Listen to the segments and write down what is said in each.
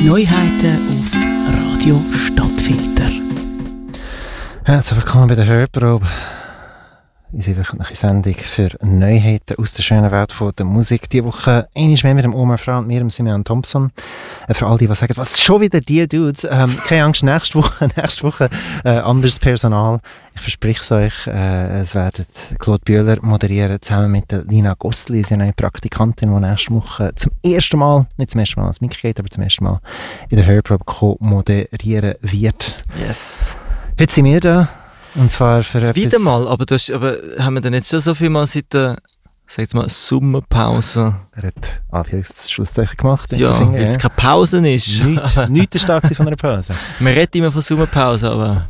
Neuheiten auf Radio Stadtfilter. Herzlich willkommen bei der Hörprobe. Unsere wöchentliche Sendung für Neuheiten aus der schönen Welt von der Musik. Diese Woche einmal mehr mit dem Omar Fra und mir, dem Simeon Thompson. Für all die sagen, was schon wieder die Dudes. Keine Angst, nächste Woche anderes Personal. Ich verspreche es euch, es werden Claude Bühler moderieren, zusammen mit der Lina Gostli, sie eine Praktikantin, die nächste Woche zum ersten Mal, nicht zum ersten Mal als Mitglied, aber zum ersten Mal in der Hörprobe moderieren wird. Yes. Heute sind wir da. Und zwar für das wieder mal, aber haben wir denn jetzt schon so viel mal seit der, sag jetzt mal, Sommerpause? Er hat Anführungs-Schlusszeichen gemacht. Ja, weil es keine Pause ist. Nichts ist stark von einer Pause. Man redet immer von Sommerpause, aber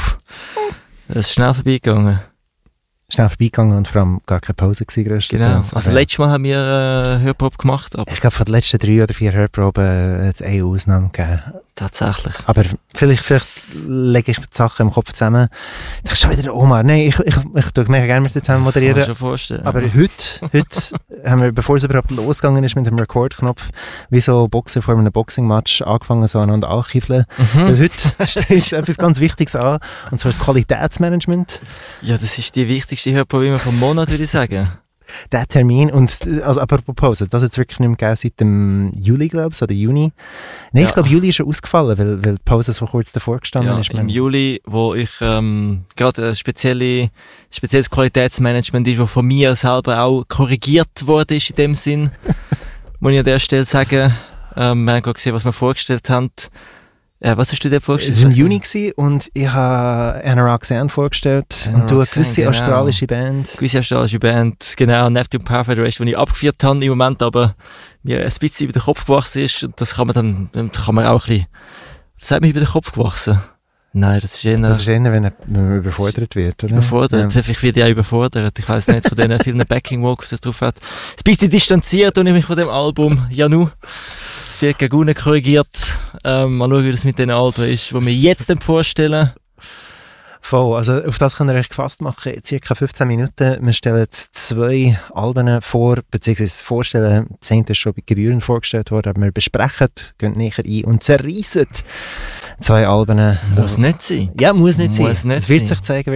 das ist schnell vorbeigegangen. Schnell vorbeigegangen und vor allem gar keine Pause gewesen. Genau, also letztes Mal haben wir Hörprobe gemacht. Aber ich glaube, von den letzten 3 oder 4 Hörproben hat es eine Ausnahme gegeben. Tatsächlich. Aber vielleicht lege ich die Sachen im Kopf zusammen. Ich schon wieder der Omar. Nein, ich tue mega gerne mit dir zusammen moderieren. Das kann ich mir schon vorstellen. Aber heute haben wir, bevor es überhaupt losgegangen ist mit dem Rekordknopf, wie so Boxer vor einem Boxing-Match angefangen, so aneinander anzukiefeln. Weil heute steht etwas ganz Wichtiges an, und zwar das Qualitätsmanagement. Ja, das ist die wichtigste Hörprobe vom Monat, würde ich sagen. Der Termin, und also apropos Pause, das jetzt wirklich nicht mehr gegeben seit dem Juli, glaube ich, oder Juni. Nein, ich glaube, Juli ist schon ausgefallen, weil die Pause so kurz davor gestanden ist. Im Juli, wo ich gerade ein spezielles Qualitätsmanagement ist, das von mir selber auch korrigiert wurde in dem Sinn, muss ich an der Stelle sagen. Wir haben gerade gesehen, was wir vorgestellt haben. Was hast du dir vorgestellt? Es war im Juni und ich habe Anorak vorgestellt und du eine gewisse australische Band. Gewisse australische Band, genau, Neptune Power Federation, die ich abgeführt habe im Moment, aber mir ein bisschen über den Kopf gewachsen ist, und das kann man auch ein bisschen, das hat mir über den Kopf gewachsen. Nein, das ist eher, wenn man überfordert wird, oder? Überfordert, ja. Ich werde ja überfordert, ich weiss nicht, von den vielen Backing-Vocals, die es drauf hat. Ein bisschen distanziert und ich mich von dem Album, Janu. Es wird gegen unten korrigiert. Mal schauen, wie das mit den Alben ist, die wir jetzt vorstellen. Voll, also auf das könnt ihr euch gefasst machen. Circa 15 Minuten. Wir stellen 2 Alben vor, beziehungsweise vorstellen. Das eine ist schon bei Gerühren vorgestellt worden, aber wir besprechen, gehen näher ein und zerreissen 2 Alben. Muss nicht sein. Ja, muss nicht sein. Es wird sich zeigen,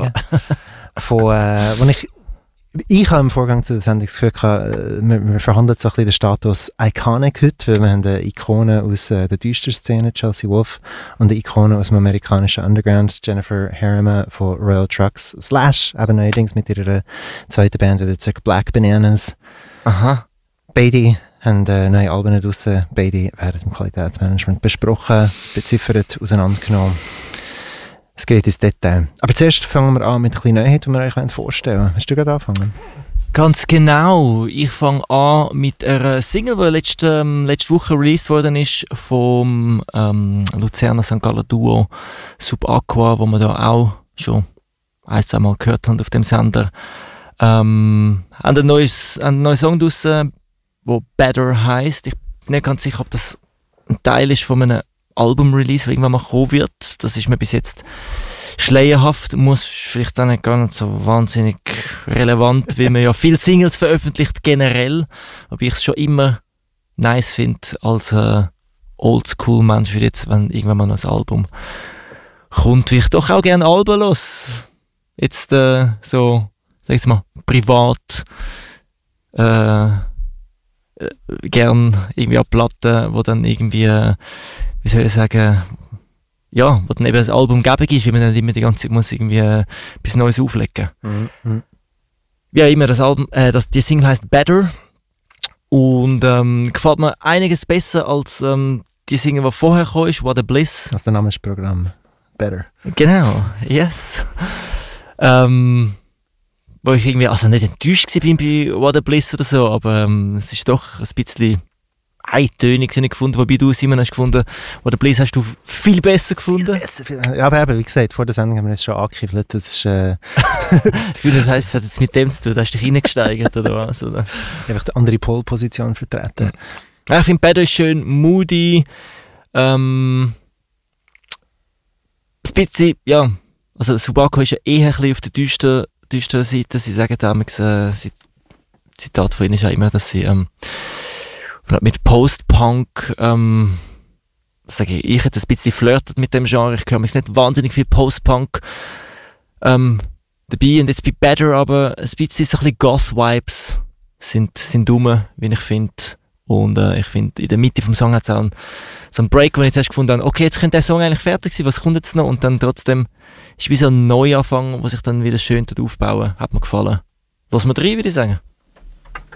Ich habe im Vorgang zu der Sendung das Gefühl gehabt, wir verhandeln so ein bisschen den Status Iconic heute, weil wir haben eine Ikone aus der Düster-Szene, Chelsea Wolfe, und eine Ikone aus dem amerikanischen Underground, Jennifer Harriman von Royal Trucks, / eben neuerdings mit ihrer zweiten Band, wieder zurück, Black Bananas. Aha. Beide haben neue Alben draussen, beide werden im Qualitätsmanagement besprochen, beziffert, auseinandergenommen. Es geht ins Detail. Aber zuerst fangen wir an mit einer kleinen Neuheit, die wir euch vorstellen wollen. Hast du gerade angefangen? Ganz genau. Ich fange an mit einer Single, die letzte Woche released worden ist vom Luzerner St. Gallen Duo Subaqua, wo wir da auch schon 1-2 Mal gehört haben auf dem Sender. Haben einen neuen Song draussen, der Better heisst. Ich bin nicht ganz sicher, ob das ein Teil ist von einem Album-Release, der irgendwann mal kommen wird. Das ist mir bis jetzt schleierhaft, muss vielleicht auch nicht gar nicht so wahnsinnig relevant, weil man ja viele Singles veröffentlicht generell, aber ich es schon immer nice finde als Oldschool-Mensch, für jetzt, wenn irgendwann mal noch ein Album kommt, wie ich doch auch gerne Alben los. Jetzt so, sag ich mal, privat gern irgendwie an Platten, wo dann irgendwie wie soll ich sagen, ja, wo dann eben ein Album gäbig ist, weil man dann immer die ganze Zeit muss irgendwie etwas Neues auflegen. Mhm. Ja, immer das Album, die Single heisst Better und gefällt mir einiges besser als die Single, die vorher kam, ist What a Bliss. Das ist der Name des Programms. Better. Genau, yes. Wo ich irgendwie, also nicht enttäuscht war bei What a Bliss oder so, aber es ist doch ein bisschen eintönig gefunden, wobei du, Simon, hast gefunden, What a Bliss hast du viel besser gefunden. Ja, aber eben, wie gesagt, vor der Sendung haben wir das schon angekiffelt. Das ist, ich finde, das heisst, es hat jetzt mit dem zu tun, da hast du dich reingesteigert oder was? Oder? Einfach die andere Pole-Position vertreten. Ja, ich finde, Better ist schön moody, ein bisschen, ja, also Subaqua ist ja eher ein bisschen auf der düsteren Seite. Sie sagen damals, Zitat von ihnen ist ja immer, dass sie mit Post-Punk sage ich jetzt ein bisschen flirtet mit dem Genre. Ich höre mich nicht wahnsinnig viel Post-Punk dabei und jetzt bei Better, aber ein bisschen so ein bisschen Goth-Vibes sind rum, wie ich finde. Und ich finde, in der Mitte vom Song hat es auch so einen Break, wo ich jetzt erst gefunden habe, okay, jetzt könnte der Song eigentlich fertig sein, was kommt jetzt noch? Und dann trotzdem ist wie so ein Neuanfang, wo sich dann wieder schön aufbauen. Hat mir gefallen. Lass mal rein, würde ich sagen.